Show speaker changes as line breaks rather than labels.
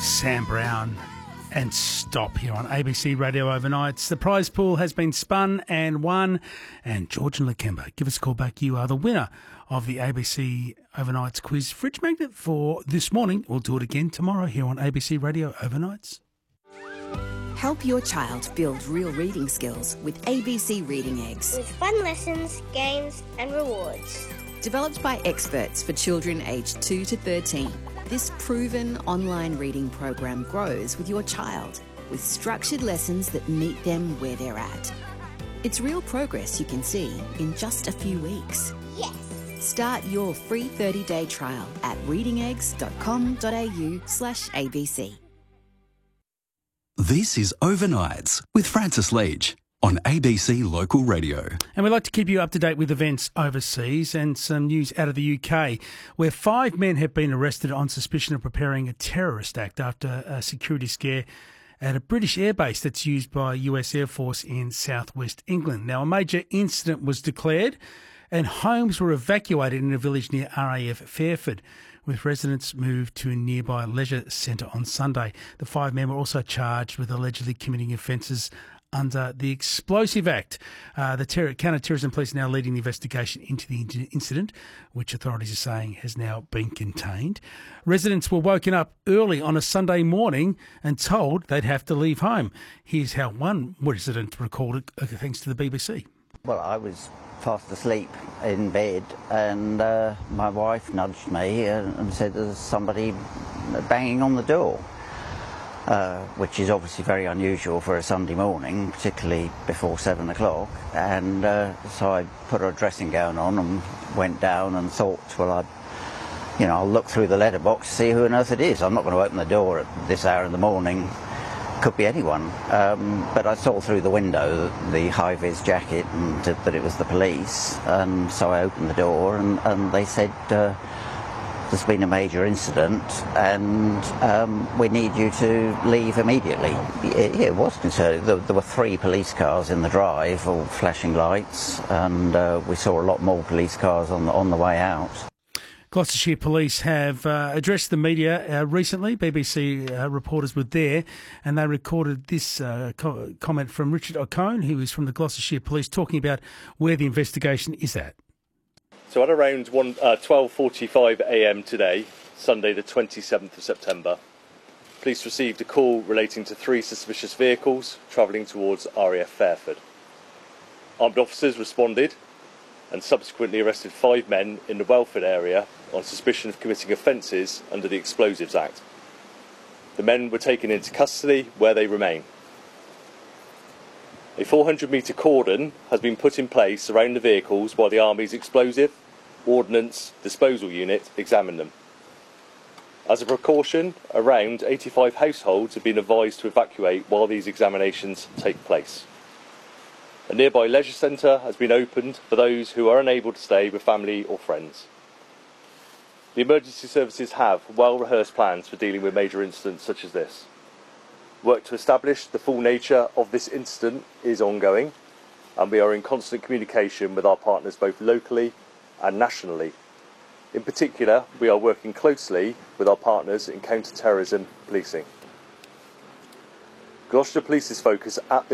Sam Brown and Stop here on ABC Radio Overnights. The prize pool has been spun and won, and George and Lakemba, give us a call back. You are the winner of the ABC Overnights quiz fridge magnet for this morning. We'll do it again tomorrow here on ABC Radio Overnights.
Help your child build real reading skills with ABC Reading Eggs.
With fun lessons, games and rewards.
Developed by experts for children aged 2 to 13. This proven online reading program grows with your child with structured lessons that meet them where they're at. It's real progress you can see in just a few weeks.
Yes!
Start your free 30-day trial at readingeggs.com.au/ABC.
This is Overnights with Francis Leach on ABC Local Radio.
And we'd like to keep you up to date with events overseas and some news out of the UK, where 5 men have been arrested on suspicion of preparing a terrorist act after a security scare at a British airbase that's used by US Air Force in southwest England. Now, a major incident was declared and homes were evacuated in a village near RAF Fairford, with residents moved to a nearby leisure centre on Sunday. The 5 men were also charged with allegedly committing offences under the Explosive Act. The counter-terrorism police are now leading the investigation into the incident, which authorities are saying has now been contained. Residents were woken up early on a Sunday morning and told they'd have to leave home. Here's how one resident recalled it, thanks to the BBC.
Well, I was fast asleep in bed and my wife nudged me and said there's somebody banging on the door, which is obviously very unusual for a Sunday morning, particularly before 7 o'clock. And so I put a dressing gown on and went down and thought, well, I'll look through the letterbox to see who on earth it is. I'm not going to open the door at this hour in the morning. Could be anyone, but I saw through the window the high-vis jacket and that it was the police, and so I opened the door and they said there's been a major incident and we need you to leave immediately. It was concerning. There were 3 police cars in the drive, all flashing lights, and we saw a lot more police cars on the way out.
Gloucestershire Police have addressed the media recently. BBC reporters were there, and they recorded this comment from Richard O'Cone, who is from the Gloucestershire Police, talking about where the investigation is at.
So at around 12:45 a.m. today, Sunday the 27th of September, police received a call relating to 3 suspicious vehicles travelling towards RAF Fairford. Armed officers responded and subsequently arrested 5 men in the Welford area on suspicion of committing offences under the Explosives Act. The men were taken into custody, where they remain. A 400-metre cordon has been put in place around the vehicles while the Army's Explosive Ordnance Disposal Unit examine them. As a precaution, around 85 households have been advised to evacuate while these examinations take place. A nearby leisure centre has been opened for those who are unable to stay with family or friends. The emergency services have well-rehearsed plans for dealing with major incidents such as this. Work to establish the full nature of this incident is ongoing, and we are in constant communication with our partners both locally and nationally. In particular, we are working closely with our partners in counter-terrorism policing. Gloucestershire Police's focus at